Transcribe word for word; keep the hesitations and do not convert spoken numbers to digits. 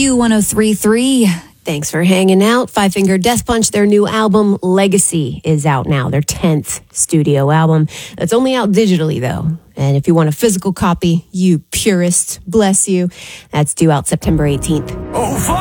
Q one oh three point three. Thanks for hanging out. Five Finger Death Punch, their new album, Legacy, is out now. Their tenth studio album. It's only out digitally, though. And if you want a physical copy, you purists, bless you, that's due out September eighteenth. Oh,